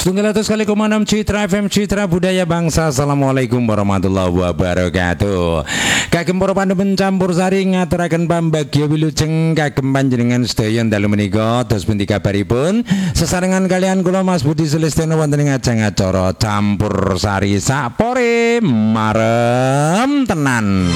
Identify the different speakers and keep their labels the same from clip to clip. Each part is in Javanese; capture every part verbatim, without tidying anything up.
Speaker 1: Setunggal atas kali koma enam Citra F M Citra Budaya Bangsa. Assalamualaikum warahmatullahi wabarakatuh. Kagem para pandu pencampur sari ngaturaken pambagya wilujeng kagem panjenengan sedaya dalu menika dos pundi kabaripun sesarengan kalian kula Mas Budi Sulistyono wonten ing ajeng acara campur sari sapore marem tenan.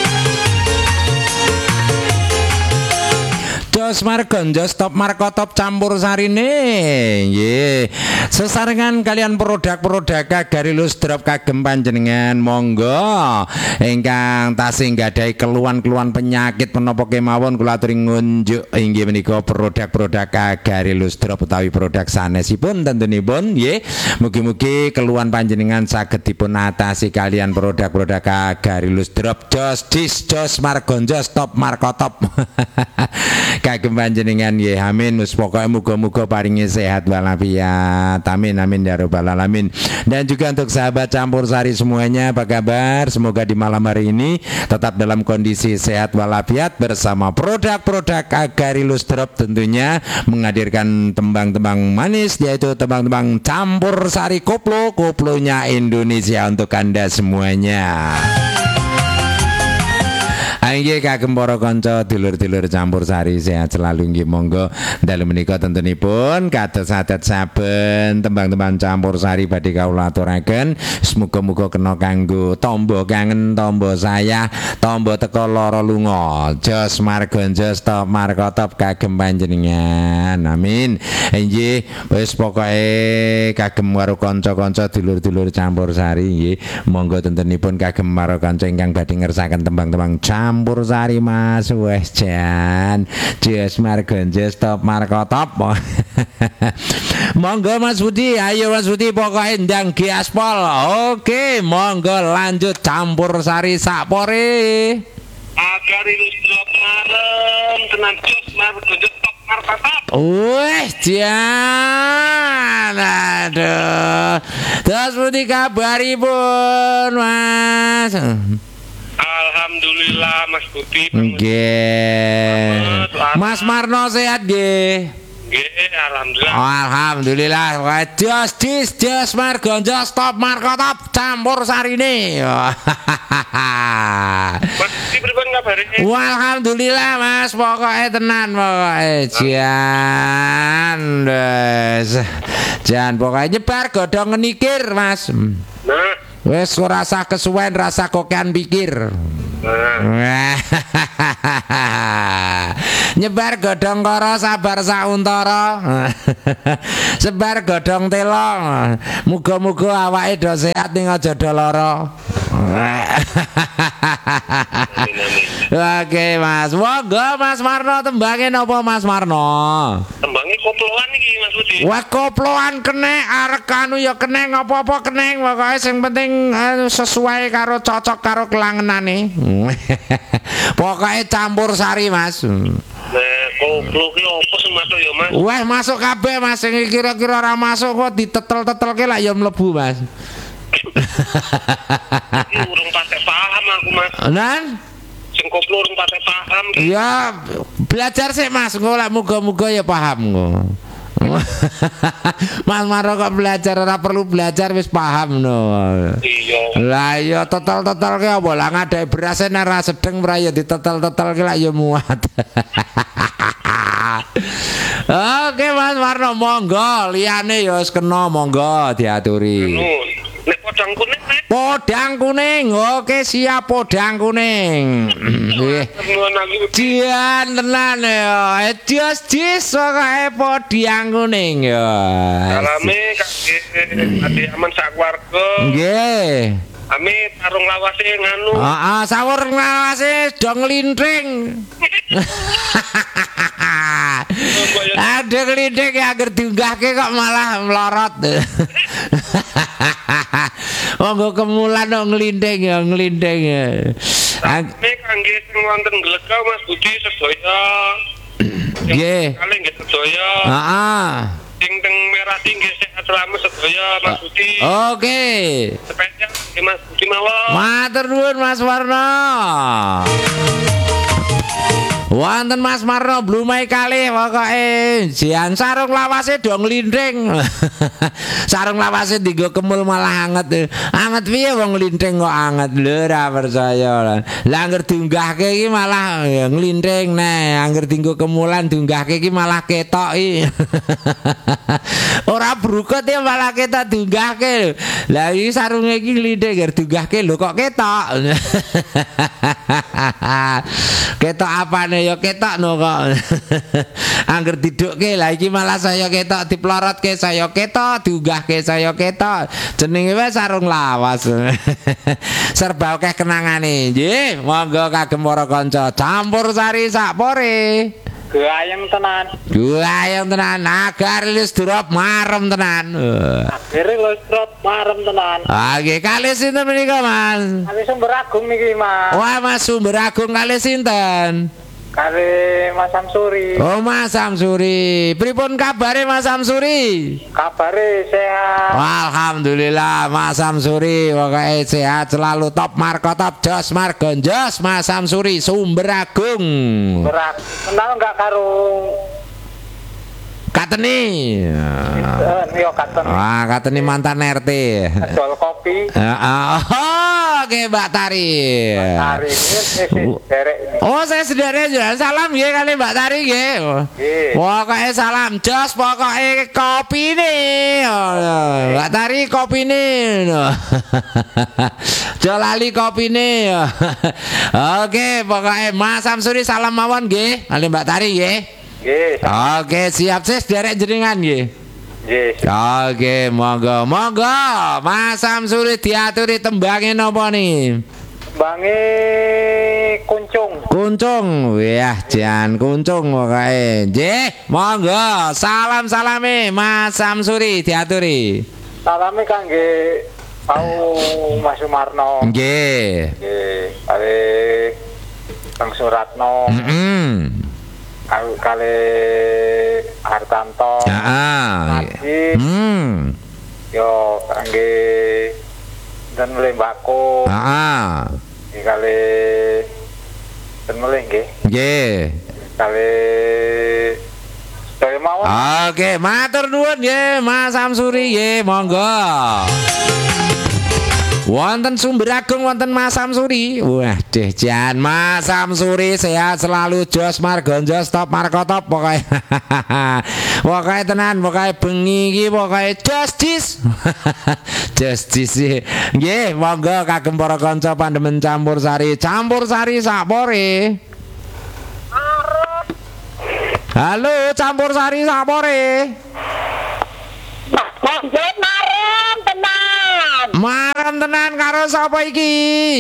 Speaker 1: Jos margonjo stop markotop campur sarine nggih sesarengan kalian produk-produk Agarilus drop kagem panjenengan monggo ingkang tasih nggadahi keluhan-keluhan penyakit menapa kemawon kula aturi ngunjuk inggih menika produk-produk Agarilus drop utawi produk sanesipun tentunipun nggih mugi-mugi keluhan panjenengan saged dipun atasi kalian produk-produk Agarilus drop jos dis jos margonjo stop markotop kagem panjenengan nggih amin wis pokoke muga-muga paringi sehat walafiat amin amin ya rabbal alamin. Dan juga untuk sahabat campur sari semuanya apa kabar, semoga di malam hari ini tetap dalam kondisi sehat walafiat bersama produk-produk Agarilus drop tentunya menghadirkan tembang-tembang manis yaitu tembang-tembang campur sari koplo koplonya Indonesia untuk Anda semuanya. Nggih kagem para kanca dulur-dulur campur sari sehat selalu nggih monggo dalu menika tentunipun kados adat saben tembang-tembang campur sari badhe kawula aturaken muga-muga kena kanggo tamba kangen tamba sayah tamba teka lara lunga jos margonjo stop markotop kagem panjenengan amin. Nggih wis pokoke kagem karo kanca-kanca dulur-dulur campur sari nggih monggo tentunipun kagem karo kanca ingkang badhe ngersakaken tembang-tembang campur campur sari mas wes jan jos margonjo stop markotop monggo Mas Budi ayo Mas Budi pokoknya ndang giaspol oke monggo lanjut campur sari sapore
Speaker 2: Agarilus drop marem tenan jos margonjo stop markotop
Speaker 1: wes jan aduh terus Budi kabaripun Mas?
Speaker 2: Alhamdulillah Mas Budi.
Speaker 1: Nggih. Mas Marno sehat nggih?
Speaker 2: Nggih, alhamdulillah.
Speaker 1: Oh, alhamdulillah. Jos dis jos margonjo stop markotop campur sarine.
Speaker 2: Mas Budi pripun kabare?
Speaker 1: Alhamdulillah Mas, pokoke tenan pokoke. Jan. Jan pokoke nyebar godhong ngenikir Mas.
Speaker 2: Nah
Speaker 1: wes rasa kesuwen rasa kokean pikir. Nah. Nyebar godhong kara sabar sauntara. Sebar godhong telo. Muga-muga awake do sehat ning aja do lara. Oke Mas, monggo Mas Marno tembange napa Mas Marno?
Speaker 2: Tembange koploan iki Mas Budi.
Speaker 1: Wah koploan kene arek anu ya kene apa-apa kene pokoke sing penting uh, sesuai karo cocok karo kelangenane. Pokoke campur sari Mas.
Speaker 2: Nah, koplo ki opo sing masuk ya Mas?
Speaker 1: Wah masuk kabeh Mas sing kira-kira ora masuk kok ditetel-tetelke lak ya mlebu Mas.
Speaker 2: Iki urung patek paham aku Mas.
Speaker 1: Nan
Speaker 2: sing koplo urung patek paham ki.
Speaker 1: ya belajar sih Mas engko lak muga-muga ya paham engko. Mas Maro kok belajar ora perlu belajar wis paham no.
Speaker 2: Iya.
Speaker 1: Lah ya total-total ke apa lah ngadai beras ora sedeng ora ya ditetel-tetel ki lak ya muat. Oke Mas Marno monggo liyane ya wis kena monggo diaturi.
Speaker 2: Nek podang kuning nek
Speaker 1: podang kuning oke siap podang kuning. Nggih. Jian tenan ya. Jos dis pokoke podang kuning ya.
Speaker 2: Salame kangge ade aman sak keluarga.
Speaker 1: Nggih.
Speaker 2: Amit sarung lawase nganu.
Speaker 1: Heeh, sawur lawase do nglintring. Ada nglintring ya agar diunggahke kok malah melorot. Monggo kemulan kok nglintring ya nglintring ya.
Speaker 2: Nek kangge sing wonten Glegau Mas Budi sedaya.
Speaker 1: Nggih.
Speaker 2: Kali nggih sedaya.
Speaker 1: Heeh.
Speaker 2: Sing teng merah tinggi sehat selamat sedaya Mas Budi.
Speaker 1: Oke.
Speaker 2: Spesial nggih Mas Budi mawon.
Speaker 1: Matur nuwun Mas Warno. Wonten Mas Marno blumai kalih pokoke jian sarung lawase do nglindring. Sarung lawase dienggo kemul malah anget. Anget piye wong nglindring kok anget lho ora percaya. Lah angger diunggahke iki malah ya nglindring neh, angger dienggo kemulan diunggahke iki malah ketok iki. Ora brukut ya malah ketok diunggahke. Lah iki sarunge iki nglindring angger diunggahke lho kok ketok. Ketok apane ya ketok no kok. Angger didukke lah iki malah saya ketok diplorotke saya ketok diunggahke saya ketok. Jenenge wis sarung lawas. Serba akeh kenangane. Nggih, monggo kagem para kanca campur sari sakpore.
Speaker 2: Gayeng tenan.
Speaker 1: Gayeng tenan, agar lis drop marem tenan.
Speaker 2: Akhire wis drop marem tenan.
Speaker 1: Ah nggih kalih sinten menika Mas?
Speaker 2: Kali Sumber Agung niki, Mas.
Speaker 1: Wah Mas Sumber Agung kalih sinten?
Speaker 2: Kali Mas Samsuri.
Speaker 1: Oh Mas Samsuri, pripun kabare Mas Samsuri?
Speaker 2: Kabare sehat.
Speaker 1: Alhamdulillah Mas Samsuri pokoke sehat selalu top marko top jos margo jos Mas Samsuri Sumber Agung.
Speaker 2: Berak. Kenal enggak karo
Speaker 1: Kateni.
Speaker 2: eh yo katon.
Speaker 1: Wah, kateni mantan R T.
Speaker 2: Jual kopi.
Speaker 1: Heeh. Oh, oke Mbak Tari.
Speaker 2: Hari ini derek.
Speaker 1: Oh, saya sederek ya. Salam nggih kali Mbak Tari nggih.
Speaker 2: Nggih.
Speaker 1: Pokoke salam jos pokoke kopine. Mbak Tari kopine. Jo lali kopine. Oke, pokoke Mas Samsuri salam mawon nggih. Kali Mbak Tari nggih.
Speaker 2: Nggih.
Speaker 1: Oke, siap sis derek jenengan nggih.
Speaker 2: Nggih.
Speaker 1: Oke, monggo, monggo. Mas Samsuri diaturi tembange napa nih?
Speaker 2: Bange kuncung.
Speaker 1: Kuncung, wah jan kuncung pokoke. Nggih, monggo. Salam-salame Mas Samsuri diaturi.
Speaker 2: Salame kangge au Mas Sumarno.
Speaker 1: Nggih.
Speaker 2: Nggih, kali Kang Suratno,
Speaker 1: Heeh.
Speaker 2: kali kali Hartanto.
Speaker 1: Heeh.
Speaker 2: Najib.
Speaker 1: Hmm.
Speaker 2: Yo kangge dan mulai mbako.
Speaker 1: Heeh.
Speaker 2: Iki kali dan mulai nggih.
Speaker 1: Nggih.
Speaker 2: Kali saya mawon.
Speaker 1: Oke, matur nuwun nggih Mas Samsuri nggih, monggo. Wonten Sumber Agung wonten Mas Samsuri. Wah, deh jan Mas Samsuri sehat selalu jos margonjos top markotop pokoke. Pokoke tenan, pokoke bengi iki pokoke justice. Justice. Nggih, monggo kagem para kanca pandemen campur sari. Campur sari sakpore. Halo, campur sari sakpore.
Speaker 3: Nggih marem tenan.
Speaker 1: Marem tenan karo sapa iki?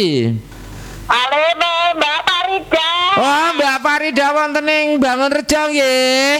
Speaker 3: Alene Mbak Farida.
Speaker 1: Oh, Mbak Farida wonten ing Bangun Rejo nggih.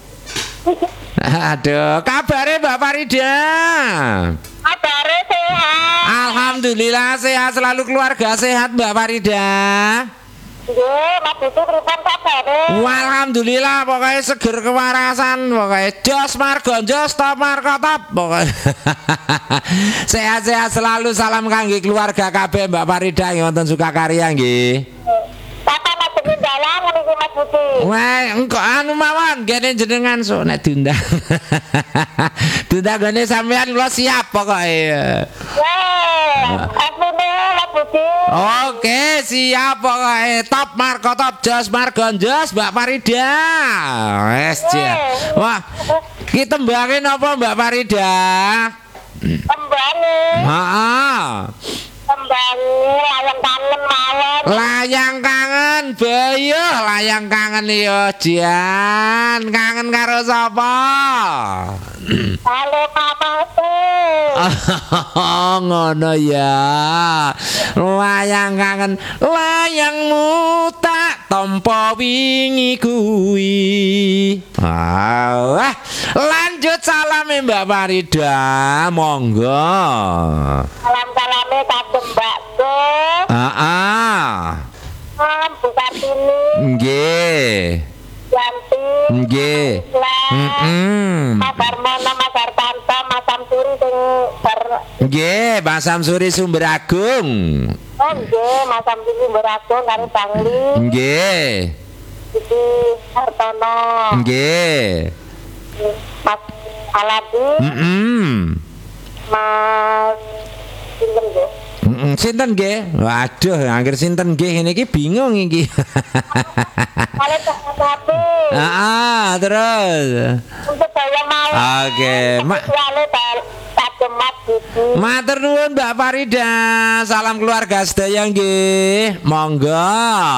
Speaker 1: Aduh, kabare Mbak Farida?
Speaker 3: Kabare sehat.
Speaker 1: Alhamdulillah sehat selalu keluarga sehat Mbak Farida.
Speaker 3: Nggih, Mas Dudu pripun kabare?
Speaker 1: Alhamdulillah pokoknya seger kewarasan pokoknya jos margo jos top margo top pokoknya. Sehat-sehat selalu salam kangge keluarga kabeh Mbak Farida yang wonten Sukakarya nggih.
Speaker 3: Papa Mas Dudu dalang niku Mas Dudu.
Speaker 1: Wah, engko anu mawon gene jenengan so nek diundang. Diundang gene sampean kula siap pokoke.
Speaker 3: Wah, asline Mas Dudu.
Speaker 1: Oke, siap pokoke top marko top jos margo jos Mbak Farida. Wes siap. Wah, ki tembange napa Mbak Farida?
Speaker 3: Tembane,
Speaker 1: Heeh.
Speaker 3: tembane layang kangen mawon.
Speaker 1: Layang kangen, bayuh layang kangen yo Jan. Kangen karo sapa?
Speaker 3: Halo Papa tuh.
Speaker 1: Oh, ngono ya. Layang kangen, layangmu tak tampa wingi kuwi. Wah, lanjut salame Mbak Farida, monggo.
Speaker 3: Salam-salame kagem Mbakku.
Speaker 1: Heeh.
Speaker 3: Om Bukatini,
Speaker 1: Nggih.
Speaker 3: Yanti,
Speaker 1: Nggih. Heeh.
Speaker 3: Mas Harmono, Mas Hartanto, Mas Samsuri sing bar.
Speaker 1: Nggih, Mas Samsuri Sumber Agung.
Speaker 3: Oh nggih, Mas Samsuri Sumber Agung karo Bangli.
Speaker 1: Nggih.
Speaker 3: Siti Hartono,
Speaker 1: Nggih.
Speaker 3: Mas Aladi,
Speaker 1: Heeh.
Speaker 3: Mas Sinten nggih.
Speaker 1: Heeh, sinten nggih? Waduh, angger sinten nggih ngene iki bingung iki.
Speaker 3: Kalau tak tapi,
Speaker 1: Heeh, terus.
Speaker 3: untuk saya mau.
Speaker 1: Oke, Mak.
Speaker 3: Lalu tak tak cemat gitu.
Speaker 1: Matur nuwun Mbak Farida. Salam keluarga sedaya nggih. Monggo.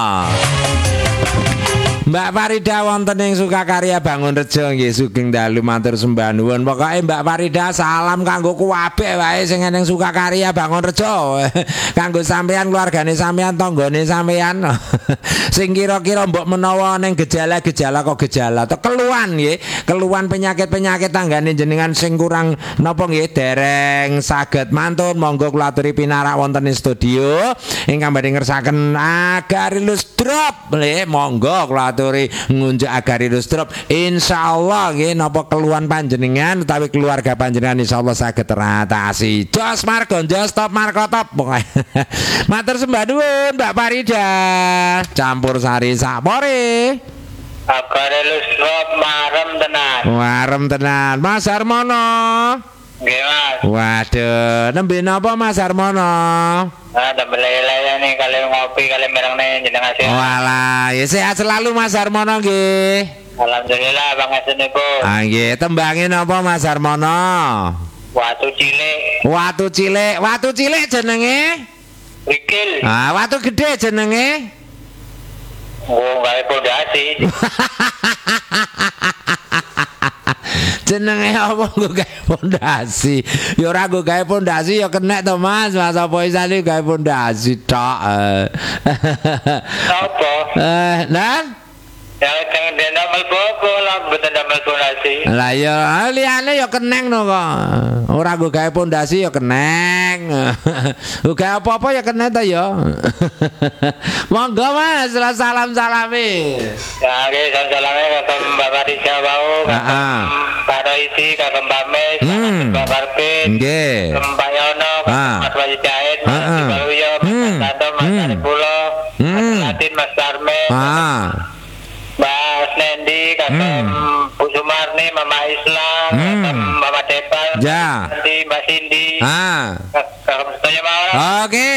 Speaker 1: Mbak Farida wonten ing Sukakarya Bangunrejo nggih sugeng dalu matur sembah nuwun. Pokoke Mbak Farida salam kanggo kuwabeh wae sing ning Sukakarya Bangunrejo. Kanggo sampean keluargane sampean tanggane sampean. Sing kira-kira mbok menawa ning gejala-gejala kok gejala to keluhan nggih, keluhan penyakit-penyakit tanggane jenengan sing kurang napa nggih dereng saged mantun monggo kula aturi pinarak wonten ing studio ingkang badhe ngersaken Agarilus Drop nggih monggo kula aturi ngunjuk Agarilus Drop insyaallah nggih napa keluhan panjenengan utawi keluarga panjenengan insyaallah saged teratasi. Jos margo jos top marko top. Matur sembah nuwun Mbak Farida. Campur sari sapore.
Speaker 2: Agarilus Drop marem tenan.
Speaker 1: Warem tenan. Mas Harmono.
Speaker 2: Nggih Mas.
Speaker 1: Waduh, nembe napa Mas Harmono?
Speaker 2: Ah, damel lele nih kali ngopi kali mereng nih jenengan sih.
Speaker 1: Walah, ya sehat selalu Mas Harmono nggih.
Speaker 2: Alhamdulillah Bang Hasanipun.
Speaker 1: Ah nggih, tembange napa Mas Harmono?
Speaker 2: Watu cilik,
Speaker 1: Watu cilik, watu cilik jenenge?
Speaker 2: wikil.
Speaker 1: Ah, watu gede jenenge?
Speaker 2: Oh, gawe pondasi.
Speaker 1: Jenenge apa nggo gawe pondasi? Ya ora nggo gawe pondasi ya kenek to Mas, Mas apa isane gawe pondasi tok.
Speaker 2: Apa?
Speaker 1: Eh, nah
Speaker 2: Ya jangan dia damel boko lah, betul damel pondasi.
Speaker 1: lah ya liyane ya keneng no kok. Ora nggo gawe pondasi ya keneng. Nggo gawe apa-apa ya kena ta ya. Monggo Mas, salam-salame.
Speaker 2: Ya, oke, salam-salamnya ke Mbak Farida bau, ke
Speaker 1: Heeh.
Speaker 2: Pak Roisi, ke Mbak Mes,
Speaker 1: Hmm.
Speaker 2: Mbak Barbin,
Speaker 1: Nggih.
Speaker 2: ke Mbak Yono, ke
Speaker 1: Ah.
Speaker 2: Mas Wajid Jahit, Mas
Speaker 1: Heeh.
Speaker 2: Ibaluyo, Mas
Speaker 1: Hmm.
Speaker 2: Santo, Mas
Speaker 1: Hmm.
Speaker 2: Aripulo, Mas
Speaker 1: Hmm.
Speaker 2: Latin, Mas Karmen,
Speaker 1: Ah.
Speaker 2: Mas Nendi, ke
Speaker 1: Hmm.
Speaker 2: Bu Sumarni, Mama Islam, ke
Speaker 1: Hmm.
Speaker 2: Mama Depal,
Speaker 1: Ya.
Speaker 2: Nanti Mbak Cindy,
Speaker 1: Ah.
Speaker 2: ke ke semuanya mau.
Speaker 1: Oke.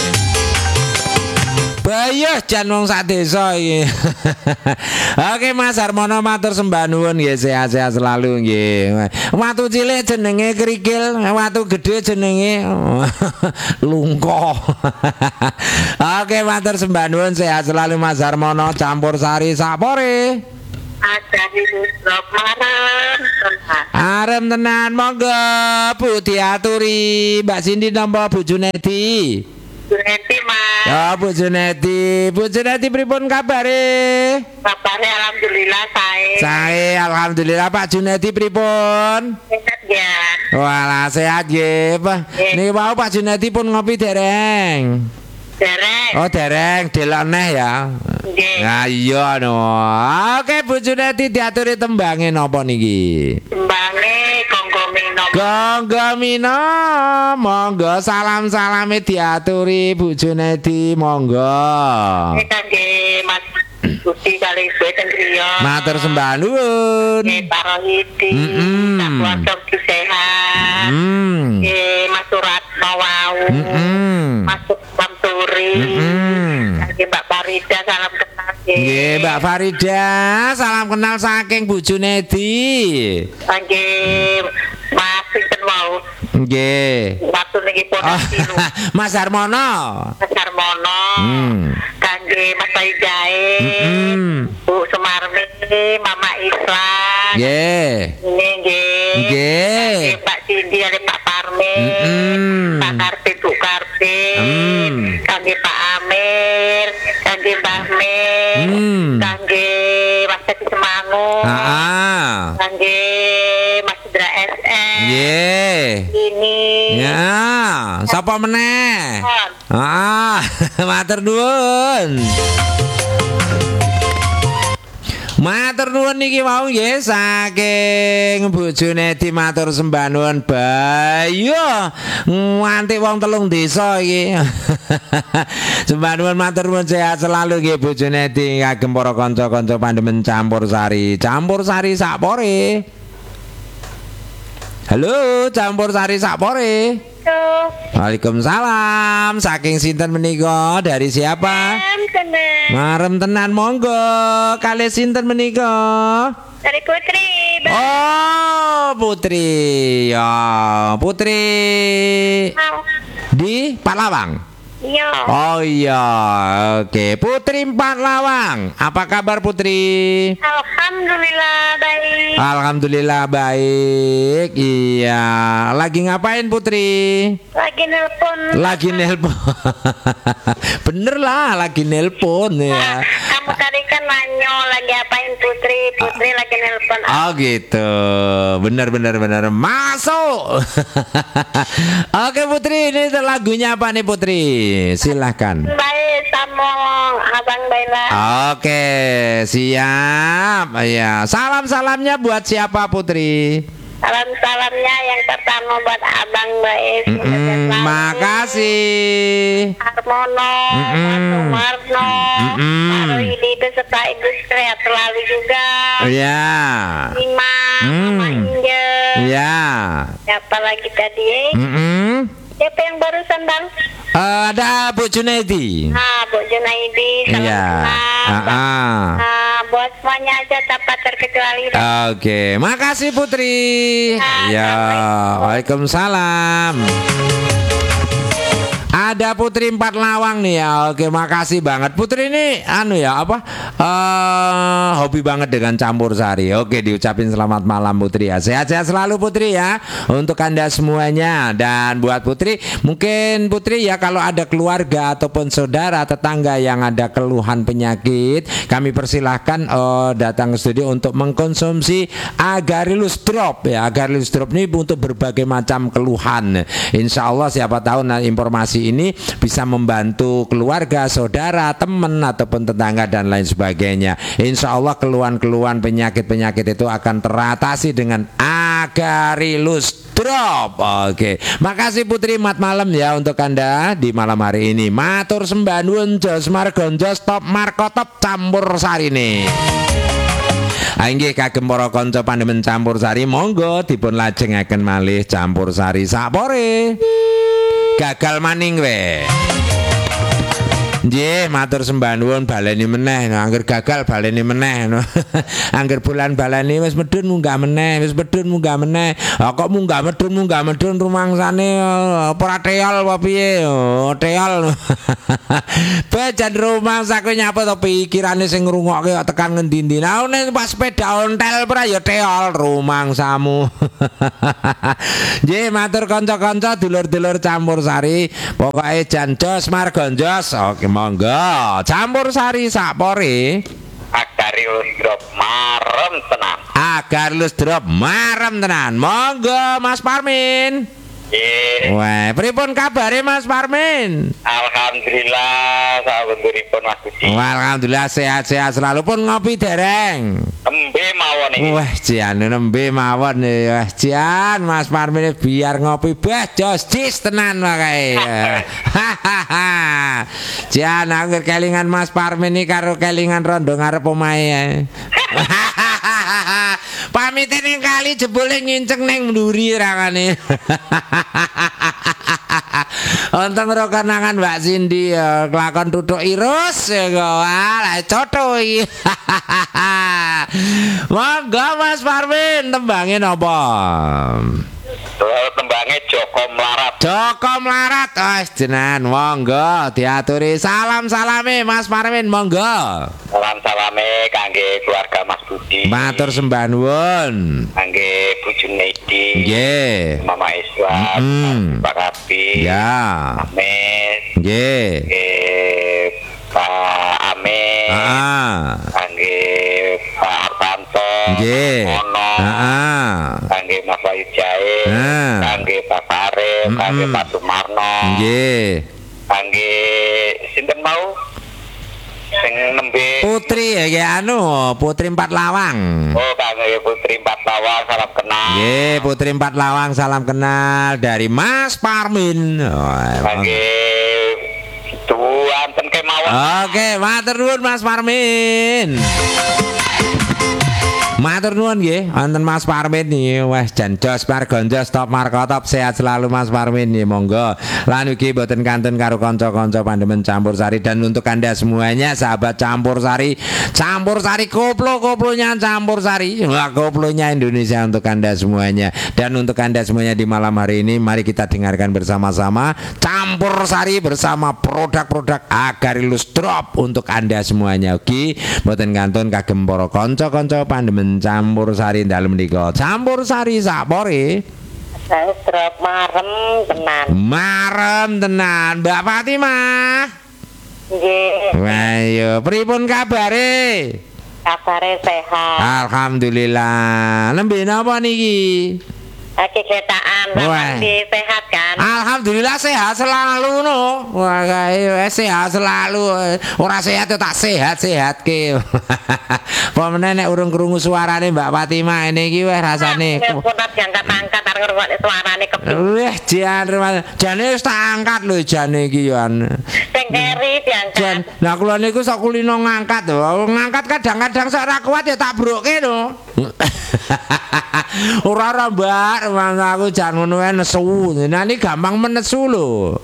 Speaker 1: Bayah jan wong sak desa iki. Oke Mas Harmono matur sembah nuwun nggih sehat-sehat selalu nggih. Watu cilik jenenge krikil, watu gedhe jenenge lungko. Oke matur sembah nuwun sehat selalu Mas Harmono campur sari sapore.
Speaker 3: Agarilus Drop marem tenan.
Speaker 1: Arem tenan monggo Bu diaturi Mbak Cindy napa Bu Junedi?
Speaker 3: Juneti Mas.
Speaker 1: Ya Bu Junedi, Bu Junedi pripun kabare?
Speaker 3: Kabare alhamdulillah sae.
Speaker 1: Sae alhamdulillah Pak Junedi pripun?
Speaker 3: Sehat ya.
Speaker 1: Walah sehat nggih. Pak. Niki wau Pak Junedi pun ngopi dereng.
Speaker 3: Derek.
Speaker 1: Oh dereng, delok neh ya.
Speaker 3: Nggih.
Speaker 1: Nah iya no. Oke Bu Junedi diaturi tembange napa niki?
Speaker 3: Tembange kongko minom.
Speaker 1: Gonggo Mino, monggo salam-salame diaturi Bu Junedi, monggo.
Speaker 3: Kangge Mas Budi kali gue teng griya.
Speaker 1: Matur sembah nuwun.
Speaker 3: Nggih Pak Rohidi.
Speaker 1: Mm-mm.
Speaker 3: Tak kuasa sehat.
Speaker 1: Hmm.
Speaker 3: Nggih Mas Suratno wau.
Speaker 1: Mm-mm.
Speaker 3: Mas Samsuri.
Speaker 1: Mm-mm.
Speaker 3: Kangge Mbak Farida salam kenal nggih.
Speaker 1: Nggih Mbak Farida, salam kenal saking Bu Junedi.
Speaker 3: Kangge Mas sinten wau.
Speaker 1: Nggih.
Speaker 3: Waktu niki
Speaker 1: Oh,
Speaker 3: pondasi lu.
Speaker 1: Mas Harmono.
Speaker 3: Mas Harmono.
Speaker 1: Hmm.
Speaker 3: Kangge Mas Saijae.
Speaker 1: Mm-mm.
Speaker 3: Bu Sumarmi, Mama Islam.
Speaker 1: Nggih.
Speaker 3: Ini nggih.
Speaker 1: Nggih.
Speaker 3: Kangge Pak Cindy ada Pak Parmin.
Speaker 1: Mm-mm.
Speaker 3: Pak Karpin, Bu Karpin.
Speaker 1: Mm.
Speaker 3: Kangge Pak Amir, kangge Mbah Min.
Speaker 1: Mm.
Speaker 3: Kangge Mas Teti Semangun.
Speaker 1: Ah.
Speaker 3: Kangge Mas Indra S M.
Speaker 1: Nggih.
Speaker 3: Ini.
Speaker 1: Ya, sapa meneh? Ah, matur nuwun. Matur nuwun niki wau nggih saking bojone di matur sembah nuwun Bayu. Nganti wong telung desa iki. Sembah nuwun matur nuwun sehat selalu nggih bojone di kagem para kanca-kanca Pandemen Campur Sari. Campur Sari sakpore. Halo, Campur Sari sakpore.
Speaker 3: Tuh.
Speaker 1: Waalaikumsalam. Saking sinten menika? Dari siapa?
Speaker 3: Em, tenan.
Speaker 1: Marem tenan monggo. Kalih sinten menika?
Speaker 3: Dari Putri. Bang.
Speaker 1: Oh, Putri. Ya, Putri
Speaker 3: Mau.
Speaker 1: di Palawang.
Speaker 3: Iya.
Speaker 1: Oh iya, oke. Putri Empat Lawang. Apa kabar Putri?
Speaker 3: Alhamdulillah baik.
Speaker 1: Alhamdulillah baik. Iya. Lagi ngapain Putri?
Speaker 3: Lagi nelpon.
Speaker 1: Lagi nelpon. Bener lah, lagi nelpon ya.
Speaker 3: Nah, kamu tadi kan nanya lagi apain Putri? Putri lagi nelpon.
Speaker 1: Oh gitu. Bener bener bener. Masuk. Oke Putri, ini lagunya apa nih Putri? Silahkan.
Speaker 3: Baik sama Abang Baila.
Speaker 1: Oke, siap. Ya, salam-salamnya buat siapa Putri?
Speaker 3: Salam-salamnya yang pertama buat Abang Baik.
Speaker 1: Mm-mm, makasih.
Speaker 3: Harmono,
Speaker 1: Mm-mm.
Speaker 3: Pak Sumarno,
Speaker 1: Mm-mm.
Speaker 3: Pak Rohidi beserta Ibu sehat selalu juga.
Speaker 1: Ya.
Speaker 3: Lima,
Speaker 1: Mm.
Speaker 3: Mama Inge.
Speaker 1: Ya.
Speaker 3: Siapa lagi tadi?
Speaker 1: Mm-mm.
Speaker 3: Siapa yang barusan Bang?
Speaker 1: Eh, ada Bu Junaidi.
Speaker 3: Nah, Bu Junaidi, salam
Speaker 1: Iya.
Speaker 3: kenal.
Speaker 1: Ah, ah.
Speaker 3: Nah, buat semuanya aja tanpa terkecuali.
Speaker 1: Oke, makasih Putri.
Speaker 3: Ya,
Speaker 1: Ya, Waalaikumsalam. Ada Putri Empat Lawang nih ya. Oke, makasih banget. Putri ini anu ya, apa? Eh, hobi banget dengan campur sari. Oke, diucapin selamat malam Putri ya. Sehat-sehat selalu Putri ya. Untuk Anda semuanya. Dan buat Putri, mungkin Putri ya kalau ada keluarga ataupun saudara tetangga yang ada keluhan penyakit, kami persilahkan eh, datang ke studio untuk mengkonsumsi Agarilus Drop ya. Agarilus Drop ini untuk berbagai macam keluhan. Insya Allah siapa tahu nah, informasi ini bisa membantu keluarga, saudara, teman ataupun tetangga dan lain sebagainya. Insya Allah keluhan-keluhan penyakit-penyakit itu akan teratasi dengan Agarilus Drop. Oke, makasih Putri, mat malam ya untuk Anda di malam hari ini. Matur sembah nuwun jos margonjo stop markotop campur sarine. Inggih kagem para kanca Pandemen Campur Sari, monggo dipun lajengaken malih campur sari sakpore. Gagal maning we. Nggih, matur sembah nuwun baleni meneh. No, angger gagal baleni meneh. No. Angger bulan baleni wis medhun munggah meneh, wis medhun munggah meneh. Ah, kok munggah medhun munggah medhun rumangsane apa ora teol apa piye? Oh, teol. Bajan rumangsa kowe nyapa to pikirane sing ngrungokke kok tekan ngendi-endi. Nah, nek pas sepeda ontel pra ya teol rumangsamu. Nggih, matur kanca-kanca dulur-dulur campur sari. Pokoke jan jos margonjos. Oke, monggo. Campur sari sakpore.
Speaker 2: Agarilus Drop marem tenan.
Speaker 1: Agarilus Drop marem tenan. Monggo Mas Parmin.
Speaker 2: Nggih.
Speaker 1: Wah, pripun kabare Mas Parmin?
Speaker 2: Alhamdulillah sawenturipun Mas Budi.
Speaker 1: Wah, alhamdulillah sehat-sehat selalu. Pun ngopi dereng.
Speaker 2: Tembe mawon iki.
Speaker 1: Wah, Jian nembe mawon ya. Wah, Jian Mas Parmin biar ngopi bah jos jis tenan wae. Hahaha. Jian angger kelingan Mas Parmin iki karo kelingan rondo ngarep omahe. Pamit ning kali jebule nginceng ning nduri rangane. Onteng ro kenangan Mbak Cindy ya, kelakon tutuk irus ya kok. Lah coto iki. Monggo Mas Parmin tembange napa?
Speaker 2: Terus tembange Joko Mlarat.
Speaker 1: Joko Mlarat, wis jenengan monggo diaturi salam-salame Mas Parmin monggo.
Speaker 2: Salam-salame kangge keluarga Mas Budi.
Speaker 1: Matur sembah nuwun.
Speaker 2: Kangge Bu Junaidi.
Speaker 1: Nggih.
Speaker 2: Mama Iswa,
Speaker 1: Mm-mm.
Speaker 2: Pak Rabi.
Speaker 1: Ya.
Speaker 2: Amin.
Speaker 1: Nggih.
Speaker 2: Kangge Pak Amin.
Speaker 1: Heeh.
Speaker 2: Kangge Pak Artanto.
Speaker 1: Nggih.
Speaker 2: Mono.
Speaker 1: Heeh.
Speaker 2: Kangge Mas Bayu Jae.
Speaker 1: Ah.
Speaker 2: Kangge Pak Farid. Kangge
Speaker 1: Mm-mm.
Speaker 2: Pak Sumarno.
Speaker 1: Nggih.
Speaker 2: Kangge sinten mau? sing nembe.
Speaker 1: Putri ya ki anu, Putri Empat Lawang.
Speaker 2: Oh, kangge Putri Empat Lawang salam kenal.
Speaker 1: Nggih, Putri Empat Lawang salam kenal dari Mas Parmin. Oh,
Speaker 2: Kangge itu anten kemawon.
Speaker 1: Oke, matur nuwun Mas Parmin. Matur nuwun nggih, wonten Mas Parmin niki wes jan jos margonjo stop markotop sehat selalu Mas Parmin nggih monggo. Lan ugi boten kanten karo kanca-kanca pandemen campur sari dan untuk Anda semuanya sahabat campur sari, campur sari koplo-koplonya campur sari. Wah, koplonya Indonesia untuk Anda semuanya. Dan untuk Anda semuanya di malam hari ini mari kita dengarkan bersama-sama campur sari bersama produk-produk Agarilus Drop untuk Anda semuanya. Ugi boten kanten kagem para kanca-kanca pandemen campur sari dalem nika. Campur sari sapore.
Speaker 3: Saya drop marem tenan.
Speaker 1: Marem tenan, Mbak Fatimah.
Speaker 3: Nggih,
Speaker 1: Wah, yo pripun kabare?
Speaker 3: kabare sehat.
Speaker 1: Alhamdulillah. Nembe napa niki?
Speaker 3: Aki ketaan,
Speaker 1: Wah.
Speaker 3: masih sehat kan?
Speaker 1: Alhamdulillah sehat selalu no. Wah, kae sehat selalu. Ora sehat yo tak sehat-sehatke. Apa meneh nek urung krungu suarane Mbak Fatimah ini iki wis rasane.
Speaker 3: Punat diangkat-angkat arep ngrungokne suarane keping.
Speaker 1: Wih, jan jane wis tak angkat lho jane iki yo.
Speaker 3: Sing keri
Speaker 1: Jan,
Speaker 3: diangkat.
Speaker 1: nah kula niku sok kulino ngangkat lho. Ngangkat kadang-kadang sok ora kuat ya tak broke lho. Ora ora Mbak, mang aku jan ngono wae nesu. Nah ini gampang menesu lho.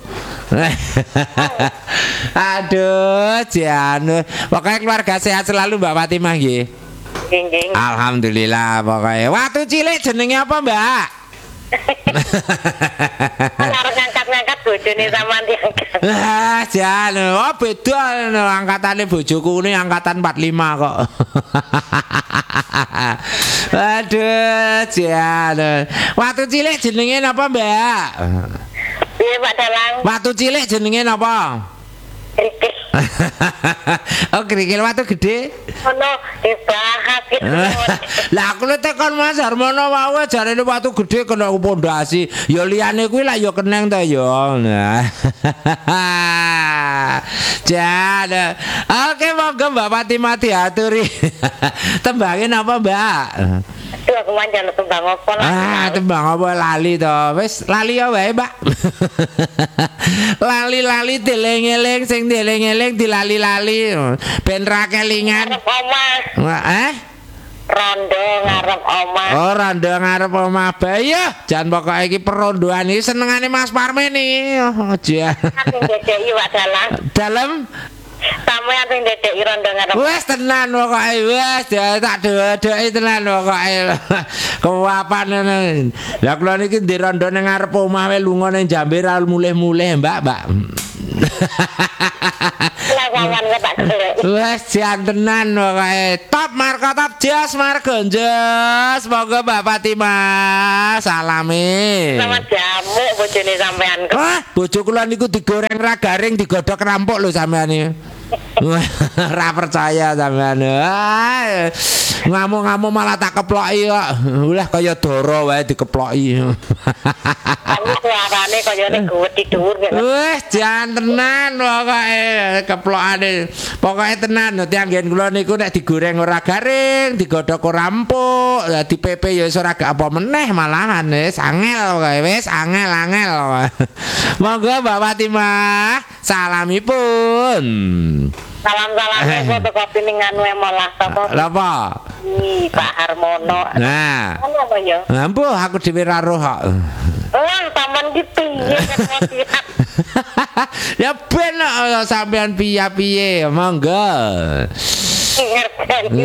Speaker 1: Aduh, jan. Pokoknya keluarga sehat selalu Mbak Fatimah nggih.
Speaker 3: Nggih, nggih.
Speaker 1: Alhamdulillah pokoknya. Waktu cilik jenenge apa, Mbak?
Speaker 3: Arep ngangkat-ngangkat bojone sampean diangkat.
Speaker 1: Ah, jan. Oh, beda angkatane bojoku ini angkatan empat puluh lima kok. Aduh, jan. Waktu cilik jenenge napa, Mbak?
Speaker 3: Piye Pak Dalang?
Speaker 1: Waktu cilik jenenge napa?
Speaker 3: Krikil.
Speaker 1: Oh, kerikil waktu gede.
Speaker 3: Ono dibahas gitu.
Speaker 1: Lah aku nek tekon Mas Harmono wae jarene waktu gede kena pondasi. Ya liyane kuwi lah ya keneng ta ya. Nah. Jan. Oke, monggo Mbak Fatimah diaturi. Tembange napa, Mbak?
Speaker 3: Aduh aku manjan tembang apa lah.
Speaker 1: Ah, tembang apa lali to. Wis lali ya wae, Mbak. Lali-lali dieling-eling sing dieling-eling dilali-lali. Ben ra kelingan.
Speaker 3: Ngarep omah.
Speaker 1: Wah, eh?
Speaker 3: Rondo ngarep omah.
Speaker 1: Oh, rondo ngarep omah bae. Jan pokoke iki perondoan iki senengane Mas Parmin iki. Oh, jan.
Speaker 3: Sing dedeki Pak Dalang.
Speaker 1: Dalem
Speaker 3: Sampeyan sing dedeki rondo ngarep.
Speaker 1: wes tenan pokoke wes tak dedeki tenan pokoke. Kewapan. Lah kula niki ndek rondo ning ngarep omah wae lunga ning Jambe ra mulih-mulih, Mbak, Mbak.
Speaker 3: Lah sampeyan kok tak golek.
Speaker 1: Wes jan tenan pokoke. Top marko top jas margo jas. Monggo Mbak Fatimah. Salame.
Speaker 3: Sama jamu bojone sampean.
Speaker 1: Wah, bojo kula niku digoreng ra garing digodhog rampuk lho sampean iki. Ra percaya sampean. Ah, ngamuk-ngamuk malah tak keploki kok. Ulah kaya dara wae dikeploki.
Speaker 3: Kamu suarane kaya nek gede dhuwur kok.
Speaker 1: Wes jan tenan pokoke keplokane. Pokoke tenan tianggen kula niku nek digoreng ora garing, digodhog ora empuk, dipepe ya wis ora gak apa meneh malahan wis angel pokoke wis angel-angel. Monggo Mbak Fatimah, salamipun.
Speaker 3: Salam-salam fotokopi ning anu emolah sapa?
Speaker 1: Lapa?
Speaker 3: Ih, Pak Harmono.
Speaker 1: Nah.
Speaker 3: Ono apa ya?
Speaker 1: Ampuh aku dhewe ra roh kok.
Speaker 3: Oh, taman ki piye kan.
Speaker 1: Ya ben kok sampean piye-piye, monggo.
Speaker 3: Ngerti.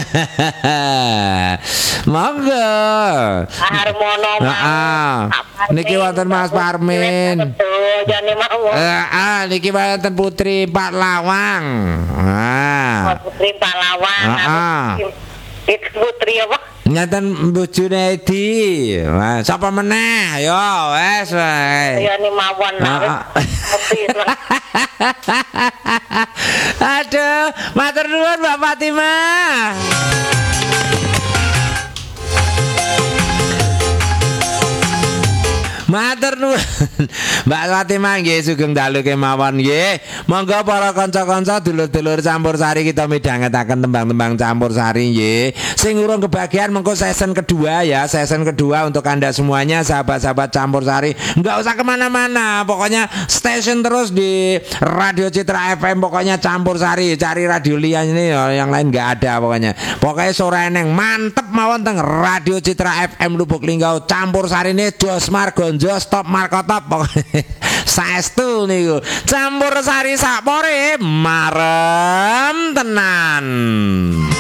Speaker 1: Monggo.
Speaker 3: Pak Harmono.
Speaker 1: Heeh. Niki wonten Mas Parmin.
Speaker 3: Jane mau.
Speaker 1: Heeh, niki wonten Putri Pak Lawang. Ah.
Speaker 3: Putri Pahlawan.
Speaker 1: Heeh.
Speaker 3: Itu putri apa?
Speaker 1: Nyatan bojone Edi. Wah, sapa meneh? Yo, wes wae.
Speaker 3: Ya ni mawon lah.
Speaker 1: Aduh, matur nuwun Mbak Fatimah. Matur nuwun. Mbak Fatimah nggih sugeng dalu kemawon nggih. Monggo para kanca-kanca dulur-dulur Campursari kita midhangetaken tembang-tembang Campursari nggih. Sing urung kebagian mengko season kedua ya, season kedua untuk Anda semuanya sahabat-sahabat Campursari. Enggak usah kemana-mana, pokoknya station terus di Radio Citra F M, pokoknya Campursari. Cari radio lian ini yang lain enggak ada pokoknya. Pokoknya sore eneng mantep mawon teng Radio Citra F M Lubuk Linggau Campursari ini jos margonjo stop markotop pokoknya saestu niku Campursari sak pore marem tenan.